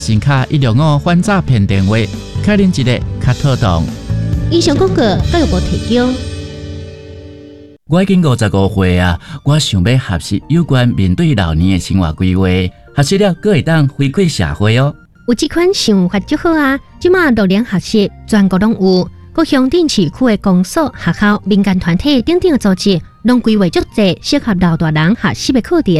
先卡165反诈骗电话，开恁一个较妥当。 以上广告教育部提供。 我已经55岁啊，我想要学习有关面对老年的生活规划，学习了阁会当回馈社会哦。 有这款想法就好啊！即马6年学习全国拢有，各乡镇市区的公所、学校、民间团体等等的组织，拢规划足侪适合老大人学习的课程。